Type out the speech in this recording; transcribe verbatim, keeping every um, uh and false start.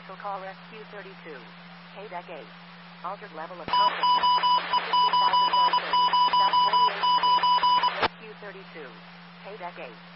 Vehicle call Rescue thirty-two. K D E C eight. Altered level of consciousness. fifteen thousand nine hundred thirty. South forty-eighth Street. Rescue thirty-two. K D E C eight.